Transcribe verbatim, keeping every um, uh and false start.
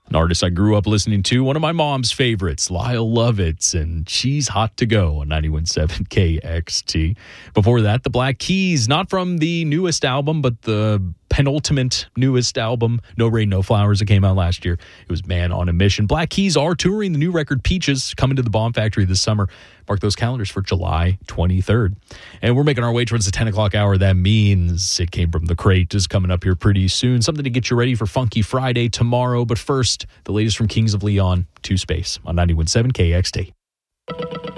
An artist I grew up listening to, one of my mom's favorites, Lyle Lovitz, and She's Hot to Go on ninety-one point seven K X T. Before that, the Black Keys, not from the newest album, but the penultimate newest album, No Rain, No Flowers, that came out last year. It was Man on a Mission. Black Keys are touring the new record Peaches, coming to the Bomb Factory this summer. Mark those calendars for July twenty-third. And we're making our way towards the ten o'clock hour. That means It Came From the Crate is coming up here pretty soon. Something to get you ready for Funky Friday tomorrow. But first, the latest from Kings of Leon to Space on ninety-one point seven K X T.